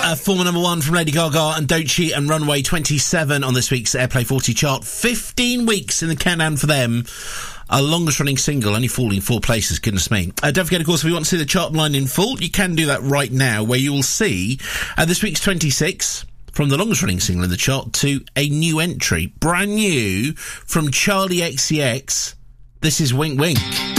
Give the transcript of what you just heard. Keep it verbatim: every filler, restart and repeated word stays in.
Uh, former number one from Lady Gaga and Doechii and Runway, twenty-seven on this week's Airplay forty chart. fifteen weeks in the countdown for them. Our longest running single, only falling four places, goodness me. Uh, don't forget, of course, if you want to see the chart line in full, you can do that right now, where you will see uh, this week's twenty-six, from the longest running single in the chart to a new entry. Brand new from Charlie X C X. This is Wink Wink.